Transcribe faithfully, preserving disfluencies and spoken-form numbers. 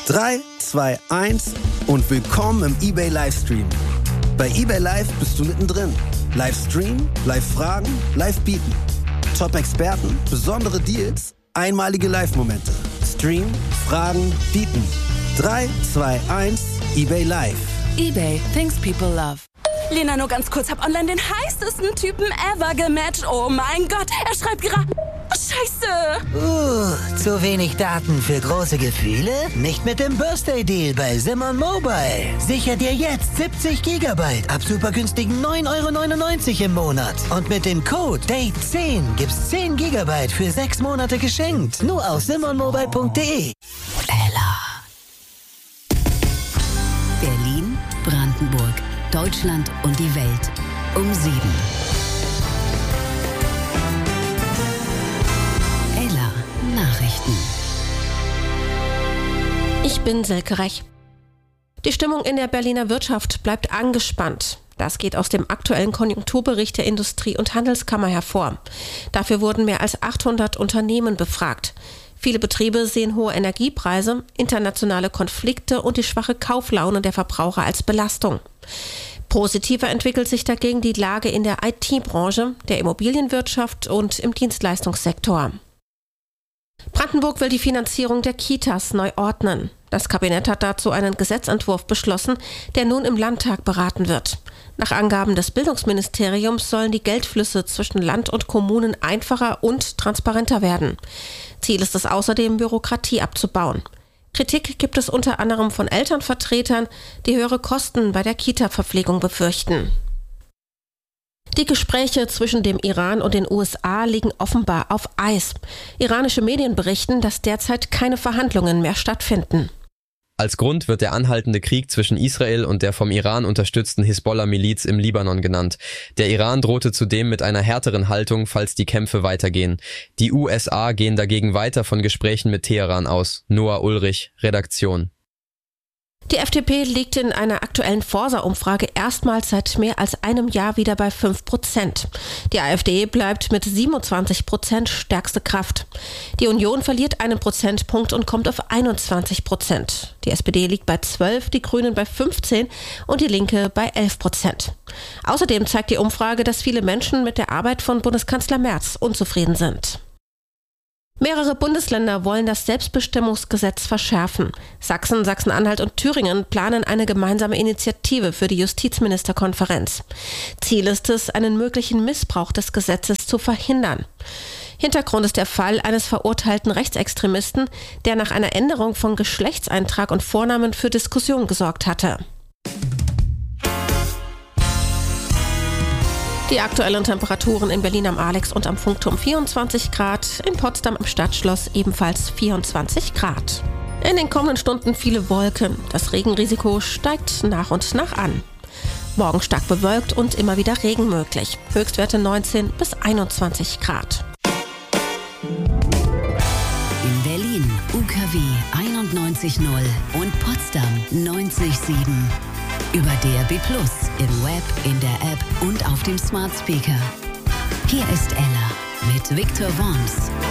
drei, zwei, eins und willkommen im eBay Livestream. Bei eBay Live bist du mittendrin. Livestream, Live-Fragen, Live-Bieten. Top-Experten, besondere Deals, einmalige Live-Momente. Stream, Fragen, Bieten. drei, zwei, eins, eBay Live. eBay, things people love. Lena, nur ganz kurz, hab online den heißesten Typen ever gematcht. Oh mein Gott, er schreibt gerade... Scheiße! Uh, zu wenig Daten für große Gefühle? Nicht mit dem Birthday-Deal bei Simon Mobile. Sicher dir jetzt siebzig Gigabyte ab super günstigen neun Euro neunundneunzig im Monat. Und mit dem Code Date zehn gibt's zehn Gigabyte für sechs Monate geschenkt. Nur auf simon mobile punkt de. Ella. Berlin, Brandenburg, Deutschland und die Welt um sieben. Nachrichten. Ich bin Silke Rech. Die Stimmung in der Berliner Wirtschaft bleibt angespannt. Das geht aus dem aktuellen Konjunkturbericht der Industrie- und Handelskammer hervor. Dafür wurden mehr als achthundert Unternehmen befragt. Viele Betriebe sehen hohe Energiepreise, internationale Konflikte und die schwache Kauflaune der Verbraucher als Belastung. Positiver entwickelt sich dagegen die Lage in der I T-Branche, der Immobilienwirtschaft und im Dienstleistungssektor. Brandenburg will die Finanzierung der Kitas neu ordnen. Das Kabinett hat dazu einen Gesetzentwurf beschlossen, der nun im Landtag beraten wird. Nach Angaben des Bildungsministeriums sollen die Geldflüsse zwischen Land und Kommunen einfacher und transparenter werden. Ziel ist es außerdem, Bürokratie abzubauen. Kritik gibt es unter anderem von Elternvertretern, die höhere Kosten bei der Kita-Verpflegung befürchten. Die Gespräche zwischen dem Iran und den U S A liegen offenbar auf Eis. Iranische Medien berichten, dass derzeit keine Verhandlungen mehr stattfinden. Als Grund wird der anhaltende Krieg zwischen Israel und der vom Iran unterstützten Hisbollah-Miliz im Libanon genannt. Der Iran drohte zudem mit einer härteren Haltung, falls die Kämpfe weitergehen. Die U S A gehen dagegen weiter von Gesprächen mit Teheran aus. Noah Ulrich, Redaktion. Die F D P liegt in einer aktuellen Forsa-Umfrage erstmals seit mehr als einem Jahr wieder bei fünf Prozent. Die AfD bleibt mit siebenundzwanzig Prozent stärkste Kraft. Die Union verliert einen Prozentpunkt und kommt auf einundzwanzig Prozent. Die S P D liegt bei zwölf, die Grünen bei fünfzehn und die Linke bei elf Prozent. Außerdem zeigt die Umfrage, dass viele Menschen mit der Arbeit von Bundeskanzler Merz unzufrieden sind. Mehrere Bundesländer wollen das Selbstbestimmungsgesetz verschärfen. Sachsen, Sachsen-Anhalt und Thüringen planen eine gemeinsame Initiative für die Justizministerkonferenz. Ziel ist es, einen möglichen Missbrauch des Gesetzes zu verhindern. Hintergrund ist der Fall eines verurteilten Rechtsextremisten, der nach einer Änderung von Geschlechtseintrag und Vornamen für Diskussion gesorgt hatte. Die aktuellen Temperaturen in Berlin am Alex und am Funkturm vierundzwanzig Grad, in Potsdam am Stadtschloss ebenfalls vierundzwanzig Grad. In den kommenden Stunden viele Wolken. Das Regenrisiko steigt nach und nach an. Morgen stark bewölkt und immer wieder Regen möglich. Höchstwerte neunzehn bis einundzwanzig Grad. In Berlin U K W einundneunzig Komma null und Potsdam neunzig Komma sieben. Über D A B plus, im Web, in der App und auf dem Smart Speaker. Hier ist Ella mit Victor Worms.